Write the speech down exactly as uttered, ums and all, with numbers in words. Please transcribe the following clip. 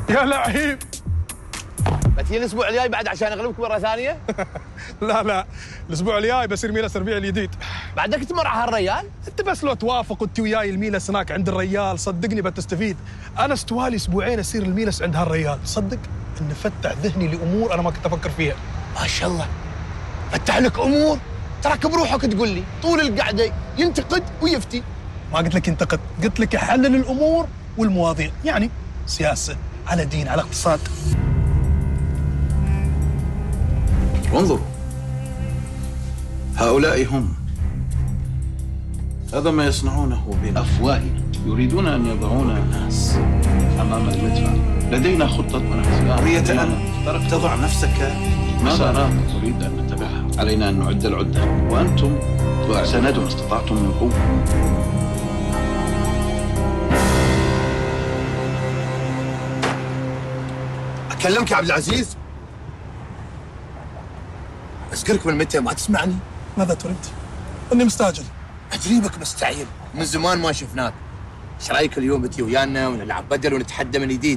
يا لعيب. بتجي الاسبوع الجاي بعد عشان اغلبك مره ثانيه؟ لا لا، الاسبوع الجاي بصير ميلس الربيع الجديد. بعدك تمر على هالريال؟ انت بس لو توافق انت وياي الميلس هناك عند الريال صدقني بتستفيد. انا استوالي اسبوعين اصير الميلس عند هالريال، صدق انه فتح ذهني لامور انا ما كنت افكر فيها. ما شاء الله فتح لك امور، تراك بروحك تقول لي طول القعده ينتقد ويفتي. ما قلت لك ينتقد، قلت لك يحلل الامور والمواضيع، يعني سياسه على دين على اقتصاد. وانظروا، هؤلاء هم. هذا ما يصنعونه بأفواههم، يريدون أن يضعون الناس أمام المدفع. لدينا خطة ونحن أريد أن تضع نفسك مسارات نريد أن نتبعها. علينا أن نعد العدة، وأنتم سندوا ما استطعتم من قوة. أكلمك يا عبد العزيز؟ أذكرك من متى ما تسمعني؟ ماذا تريد؟ اني مستعجل. أدري بك مستعجل، من زمان ما شفناك. ايش رايك اليوم بتجي ويانا ونلعب بدل ونتحدى من جديد؟